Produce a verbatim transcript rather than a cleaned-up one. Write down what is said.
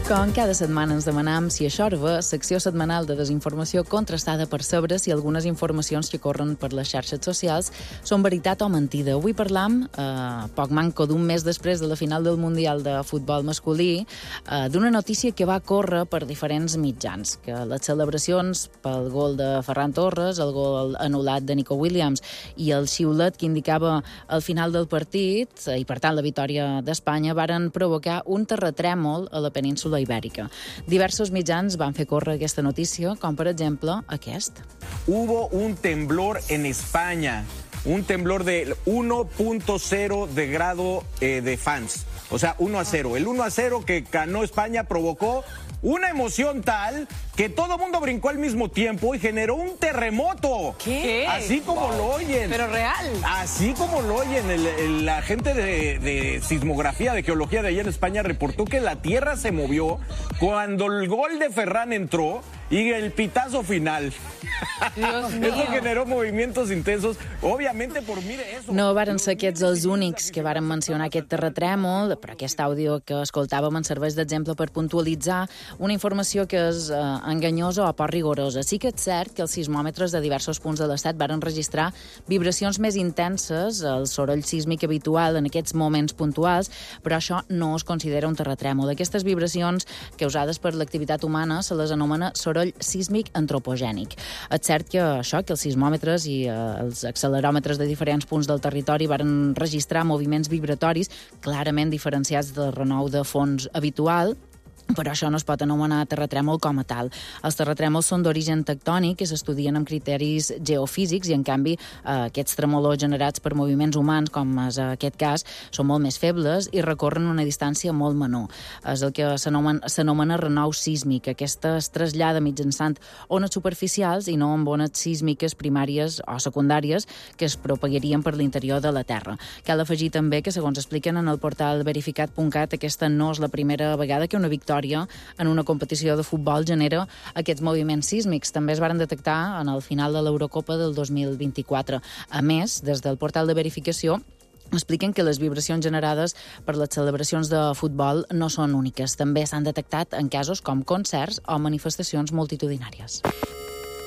Com cada setmana ens demanam si això va, secció setmanal de desinformació contrastada per saber si algunes informacions que corren per les xarxes socials són veritat o mentida. Avui parlam, eh, poc manco d'un mes després de la final del Mundial de Futbol Masculí, eh, d'una notícia que va córrer per diferents mitjans, que les celebracions pel gol de Ferran Torres, el gol anul·lat de Nico Williams i el xiulet que indicava el final del partit, i per tant la victòria d'Espanya, varen provocar un terratrèmol a la península Ibèrica. Diversos mitjans van fer córrer aquesta notícia, com per exemple aquest. Hubo un temblor en España, un temblor de uno punto cero de grado eh, de fans, o sea, uno a cero. El uno a cero que ganó España provocó una emoción tal que todo el mundo brincó al mismo tiempo y generó un terremoto. ¿Qué? Así como wow. lo oyen. Pero real. Así como lo oyen. El, el, la gente de, de sismografía, de geología de allá en España reportó que la tierra se movió cuando el gol de Ferran entró y el pitazo final. Dios mío. Eso generó movimientos intensos. Obviamente, por mire eso. No varen ser aquests els únics que varen mencionar aquest terratrèmol, però aquest àudio que escoltàvem ens serveix d'exemple per puntualitzar una informació que és eh, enganyosa o poc rigorosa. Sí que és cert que els sismòmetres de diversos punts de l'estat varen registrar vibracions més intenses, el soroll sísmic habitual en aquests moments puntuals, però això no es considera un terratrèmol. Aquestes vibracions causades per l'activitat humana se les anomena soroll sísmic antropogènic. És cert que això, que els sismòmetres i eh, els acceleròmetres de diferents punts del territori varen registrar moviments vibratoris clarament diferenciats del renou de fons habitual, però això no es pot anomenar terratrèmol com a tal. Els terratrèmols són d'origen tectònic i s'estudien amb criteris geofísics i, en canvi, eh, aquests tremolors generats per moviments humans, com és aquest cas, són molt més febles i recorren una distància molt menor. És el que s'anomena renou sísmic. Aquesta es trasllada mitjançant ones superficials i no amb ones sísmiques primàries o secundàries que es propagarien per l'interior de la Terra. Cal afegir també que, segons expliquen en el portal verificat punt cat, aquesta no és la primera vegada que una victòria en una competició de futbol genera aquests moviments sísmics. També es varen detectar en el final de l'Eurocopa del dos mil vint-i-quatre. A més, des del portal de verificació expliquen que les vibracions generades per les celebracions de futbol no són úniques. També s'han detectat en casos com concerts o manifestacions multitudinàries.